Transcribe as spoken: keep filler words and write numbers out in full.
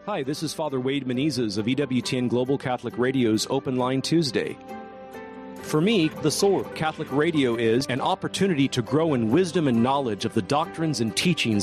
Hi, this is Father Wade Menezes of E W T N Global Catholic Radio's Open Line Tuesday. For me, the soul of Catholic radio is an opportunity to grow in wisdom and knowledge of the doctrines and teachings